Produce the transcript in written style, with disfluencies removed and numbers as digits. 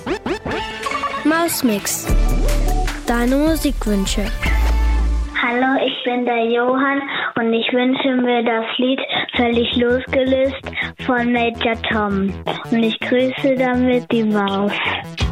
Mausmix. Deine Musikwünsche. Hallo, ich bin der Johann und ich wünsche mir das Lied Völlig losgelöst von Major Tom. Und ich grüße damit die Maus.